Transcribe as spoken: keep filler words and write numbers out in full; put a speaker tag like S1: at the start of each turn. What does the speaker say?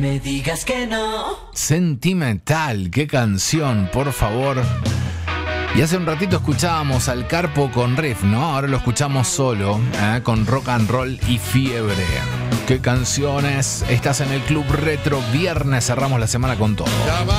S1: me digas que no.
S2: Sentimental, qué canción, por favor. Y hace un ratito escuchábamos al Carpo con riff, ¿no? Ahora lo escuchamos solo, ¿eh? Con Rock and Roll y Fiebre. Qué canciones. Estás en el Club Retro. Viernes cerramos la semana con todo.